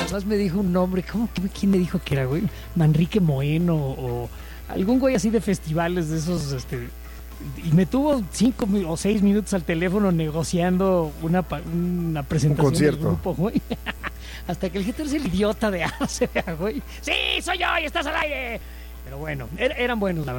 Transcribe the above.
Además me dijo un nombre, ¿quién me dijo que era, güey? Manrique Moeno o algún güey así de festivales de esos, y me tuvo 5 o 6 minutos al teléfono negociando una presentación Un concierto. del grupo, güey. Hasta que el jefe es el idiota de Arce, güey. Sí, soy yo y estás al aire. Pero bueno, eran buenos, la verdad.